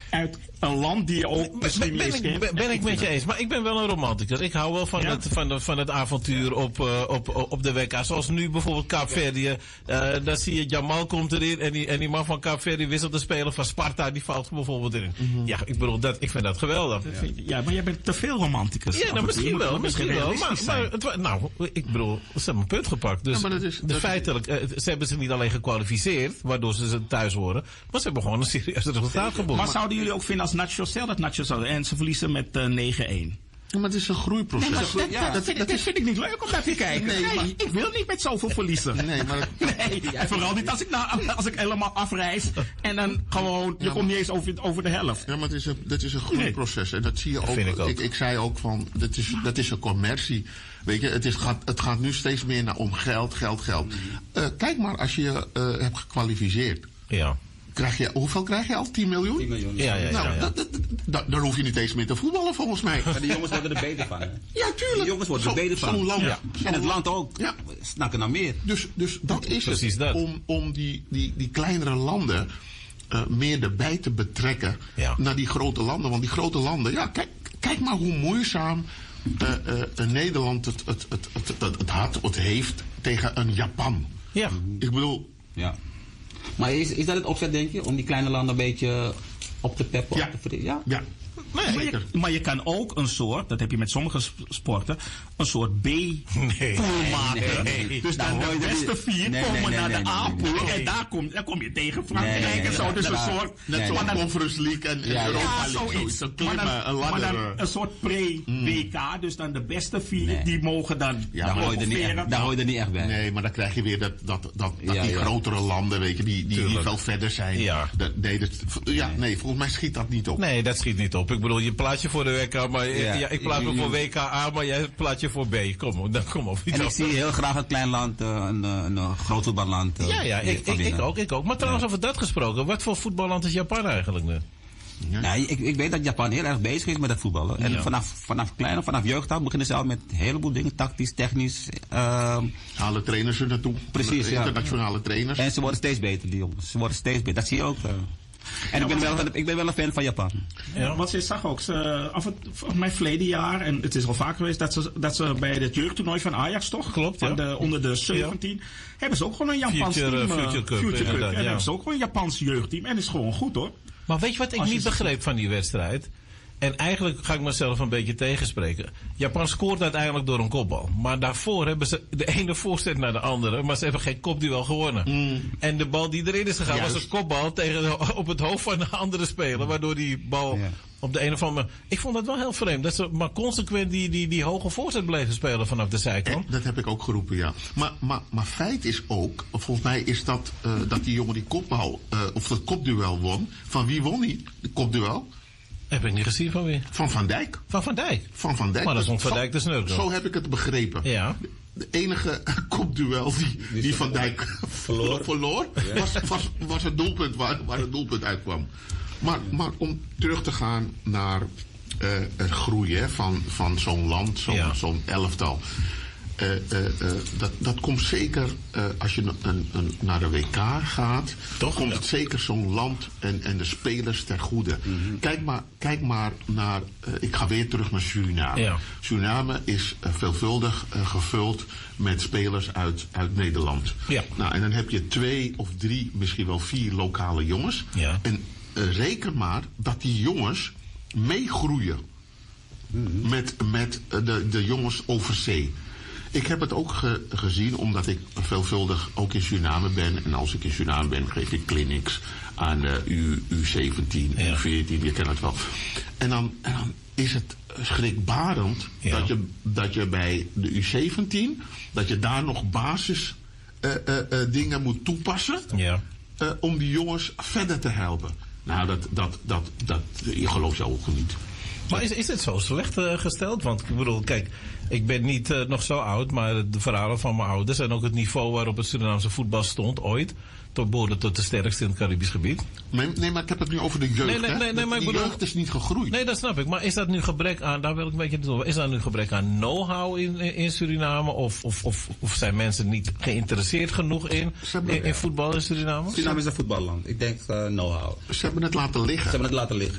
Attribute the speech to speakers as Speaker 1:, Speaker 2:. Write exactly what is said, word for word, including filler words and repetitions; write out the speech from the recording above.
Speaker 1: uit een land die je ook
Speaker 2: Ben,
Speaker 1: misschien
Speaker 2: ben,
Speaker 1: leest.
Speaker 2: ik, ben, ben ik met je eens, maar ik ben wel een romanticus. Ik hou wel van,
Speaker 1: Ja?
Speaker 2: het, van, de, van het avontuur op, uh, op, op de W K. Zoals nu bijvoorbeeld Kaapverdië. Uh, dan zie je Jamal komt erin en die, en die man van Kaapverdië wisselt de speler van Sparta. Die valt bijvoorbeeld erin. Mm-hmm. Ja, ik bedoel, dat, ik vind dat geweldig.
Speaker 1: Dat vind je, ja, maar jij bent te veel romanticus.
Speaker 2: Ja, nou, misschien wel, misschien wel. Maar, maar het, nou, ik bedoel, ze hebben een punt gepakt. Dus
Speaker 3: ja, dat is,
Speaker 2: de
Speaker 3: dat
Speaker 2: feitelijk, uh, ze hebben ze niet alleen gekwalificeerd, waardoor ze ze thuis horen, maar ze hebben gewoon een serieus resultaat geboekt.
Speaker 1: Maar zouden jullie ook vinden als Nacho, stel dat Nacho zou en ze verliezen met uh, negen een?
Speaker 3: Ja, maar het is een groeiproces.
Speaker 1: Nee, maar dat,
Speaker 3: ja,
Speaker 1: dat, dat, vind, dat, dat vind ik niet leuk om naar te kijken. Nee, nee, maar, ik wil niet met zoveel verliezen.
Speaker 3: Nee, maar dat,
Speaker 1: nee, en vooral niet als ik, nou, als ik helemaal afreis en dan gewoon, je ja, komt niet eens over, over de helft.
Speaker 3: Ja, maar het is een, dat is een groeiproces. En dat zie je
Speaker 2: dat
Speaker 3: ook.
Speaker 2: Ik, ook.
Speaker 3: Ik, ik zei ook van, dat is, dat is een commercie. Weet je, het, is, gaat, het gaat nu steeds meer naar om geld, geld, geld. Uh, kijk maar, als je je uh, hebt gekwalificeerd.
Speaker 2: Ja.
Speaker 3: Krijg je, hoeveel krijg je al? tien miljoen?
Speaker 4: tien miljoen.
Speaker 2: Ja, ja, ja.
Speaker 3: Nou,
Speaker 2: ja, ja.
Speaker 3: Dat, dat, dat, daar hoef je niet eens meer te voetballen volgens mij.
Speaker 4: Maar die jongens worden er beter van. Hè?
Speaker 3: Ja, tuurlijk.
Speaker 4: Die jongens worden er
Speaker 3: Zo,
Speaker 4: beter van.
Speaker 3: Zo'n land.
Speaker 4: Ja.
Speaker 3: Zo
Speaker 4: En het
Speaker 3: land.
Speaker 4: land ook.
Speaker 3: Ja.
Speaker 4: Snakken naar meer.
Speaker 3: Dus, dus dat is
Speaker 2: Precies
Speaker 3: het.
Speaker 2: Dat.
Speaker 3: Om, om die, die, die kleinere landen uh, meer erbij te betrekken
Speaker 2: ja.
Speaker 3: naar die grote landen. Want die grote landen, ja, kijk, kijk maar hoe moeizaam uh, uh, Nederland het, het, het, het, het, het had, het heeft tegen een Japan.
Speaker 2: Ja.
Speaker 3: Ik bedoel...
Speaker 4: Ja. Maar is, is dat het opzet, denk je? Om die kleine landen een beetje op te peppen?
Speaker 3: Ja.
Speaker 4: Op te verdedigen? Ja.
Speaker 3: Ja.
Speaker 1: Nee, maar, je, maar je kan ook een soort, dat heb je met sommige sporten, een soort B-pool
Speaker 2: nee,
Speaker 1: maken.
Speaker 2: Nee, nee.
Speaker 1: Dus dan
Speaker 4: Nou,
Speaker 1: de beste vier
Speaker 4: nee,
Speaker 1: komen
Speaker 4: nee, nee,
Speaker 1: naar
Speaker 4: nee,
Speaker 1: de
Speaker 4: nee,
Speaker 1: A-pool
Speaker 4: nee, nee.
Speaker 1: en daar kom, dan kom je tegen Frankrijk
Speaker 4: Nee, nee,
Speaker 1: en zo.
Speaker 4: nee,
Speaker 1: Dus
Speaker 4: nee,
Speaker 1: een
Speaker 4: nee,
Speaker 1: soort...
Speaker 3: Net
Speaker 4: nee,
Speaker 3: zoals
Speaker 1: nee.
Speaker 3: Conference League en, en
Speaker 4: Ja,
Speaker 3: Europa
Speaker 1: Ja,
Speaker 3: League.
Speaker 1: zoiets.
Speaker 3: Een
Speaker 1: Maar
Speaker 3: klimmen,
Speaker 1: dan,
Speaker 3: een
Speaker 1: maar
Speaker 3: ladder.
Speaker 1: dan een soort pre-W K, dus dan de beste vier,
Speaker 4: Nee.
Speaker 1: die mogen dan...
Speaker 3: Ja,
Speaker 4: Daar
Speaker 3: maar
Speaker 4: hoor je er niet echt, daar hoor je er niet echt bij.
Speaker 3: Nee, maar dan krijg je weer dat, dat, dat, dat
Speaker 4: Ja,
Speaker 3: die
Speaker 4: ja.
Speaker 3: grotere landen, weet je, die, die, die veel verder zijn.
Speaker 2: Ja.
Speaker 3: Dat, nee, dat, ja, nee, volgens mij schiet dat niet op.
Speaker 2: Nee, dat schiet niet op. Ik bedoel, je plaat je voor de W K, maar ja. Ja, ik plaat me voor W K A, maar jij plaat je voor B. Kom, dan kom op.
Speaker 4: En ik zie heel graag een klein land, uh, een, een, een groot voetballand. Uh,
Speaker 2: Ja, ja, ik, ik, ik ook, ik ook. Maar trouwens,
Speaker 4: Ja.
Speaker 2: over dat gesproken, wat voor voetballand is Japan eigenlijk nu?
Speaker 3: Ja.
Speaker 4: Nee, ik, ik weet dat Japan heel erg bezig is met het voetballen. En
Speaker 2: Ja.
Speaker 4: vanaf, vanaf klein, vanaf jeugd af beginnen ze al met een heleboel dingen, tactisch, technisch. Uh,
Speaker 3: Halen trainers er naartoe.
Speaker 4: Precies, ja.
Speaker 3: Internationale trainers.
Speaker 4: en ze worden steeds beter, die jongens. Ze worden steeds beter. Dat zie je ook. Uh. En ik, ben wel, ik ben wel een fan van Japan.
Speaker 1: Ja, want ze zag ook, ze, af het, volgens mij verleden jaar, en het is al vaak geweest, dat ze, dat ze bij het jeugdtoernooi van Ajax toch?
Speaker 2: Klopt,
Speaker 1: van
Speaker 2: ja.
Speaker 1: de, onder de zeventien. Hebben ze ook gewoon een Japans
Speaker 2: Future,
Speaker 1: team.
Speaker 2: uh, Future Cup,
Speaker 1: Future Cup.
Speaker 2: inderdaad,
Speaker 1: En
Speaker 2: ja.
Speaker 1: hebben ze ook gewoon een Japans jeugdteam. En is gewoon goed hoor.
Speaker 2: Maar weet je wat ik
Speaker 1: Als je
Speaker 2: niet
Speaker 1: zegt-
Speaker 2: begreep van die wedstrijd? En eigenlijk ga ik mezelf een beetje tegenspreken. Japan scoort uiteindelijk door een kopbal. Maar daarvoor hebben ze de ene voorzet naar de andere. Maar ze hebben geen kopduel gewonnen.
Speaker 3: Mm.
Speaker 2: En de bal die erin is gegaan
Speaker 3: Juist.
Speaker 2: was een kopbal tegen de, op het hoofd van de andere speler. Waardoor die bal
Speaker 4: Ja.
Speaker 2: op de een of andere... Ik vond dat wel heel vreemd. Dat ze maar consequent die, die, die hoge voorzet bleven spelen vanaf de zijkant.
Speaker 3: Eh, Dat heb ik ook geroepen, ja. Maar, maar, maar feit is ook, volgens mij is dat, uh, dat die jongen die kopbal, uh, of dat kopduel won. Van wie won die? De kopduel?
Speaker 2: Heb ik niet gezien van wie?
Speaker 3: Van Van Dijk.
Speaker 2: Van Van Dijk.
Speaker 3: Van Van Dijk.
Speaker 2: Maar dat stond Van
Speaker 3: Zo-
Speaker 2: Dijk te snurken.
Speaker 3: Zo heb ik het begrepen.
Speaker 2: Ja.
Speaker 3: De enige kopduel die, die Van Dijk verloor, verloor was, was, was het doelpunt waar, waar het doelpunt uitkwam. Maar, maar om terug te gaan naar uh, het groeien van, van zo'n land, zo'n
Speaker 2: Ja.
Speaker 3: zo'n elftal. Uh, uh, uh, dat, dat komt zeker, uh, als je een, een, naar de W K gaat,
Speaker 2: Toch?
Speaker 3: komt
Speaker 2: Ja.
Speaker 3: het zeker zo'n land en, en de spelers ter goede.
Speaker 2: Mm-hmm.
Speaker 3: Kijk maar, kijk maar naar, uh, ik ga weer terug naar Suriname.
Speaker 2: Ja.
Speaker 3: Suriname is uh, veelvuldig uh, gevuld met spelers uit, uit Nederland.
Speaker 2: Ja.
Speaker 3: Nou, en dan heb je twee of drie, misschien wel vier lokale jongens.
Speaker 2: Ja.
Speaker 3: En uh, reken maar dat die jongens meegroeien
Speaker 2: Mm-hmm.
Speaker 3: met, met uh, de, de jongens over zee. Ik heb het ook ge, gezien omdat ik veelvuldig ook in Suriname ben. En als ik in Suriname ben, geef ik clinics aan de U, U zeventien,
Speaker 2: Ja.
Speaker 3: U veertien, je kent het wel. En dan, en dan is het schrikbarend
Speaker 2: Ja.
Speaker 3: dat, je, dat je bij de U zeventien, dat je daar nog basis uh, uh, uh, dingen moet toepassen.
Speaker 2: Ja.
Speaker 3: Uh, om die jongens verder te helpen. Nou, dat, dat, dat, dat, je gelooft je ook niet.
Speaker 2: Maar is, is het zo slecht uh, gesteld? Want ik bedoel, kijk, ik ben niet uh, nog zo oud, maar de verhalen van mijn ouders en ook het niveau waarop het Surinaamse voetbal stond ooit, tot behoorde tot de sterkste in het Caribisch gebied.
Speaker 3: Nee, nee, maar ik heb het nu over de jeugd.
Speaker 2: Nee, nee,
Speaker 3: hè?
Speaker 2: nee, nee, maar ik
Speaker 3: die
Speaker 2: bedoel-
Speaker 3: jeugd is niet gegroeid.
Speaker 2: Nee, dat snap ik. Maar is dat nu gebrek aan, daar wil ik een beetje naartoe, is dat nu gebrek aan know-how in, in, in Suriname? Of, of, of, of zijn mensen niet geïnteresseerd genoeg in,
Speaker 3: hebben-
Speaker 2: in, in voetbal in Suriname?
Speaker 4: Suriname is een voetballand. Ik denk uh, know-how.
Speaker 3: Ze hebben het laten liggen.
Speaker 4: Ze hebben het laten liggen.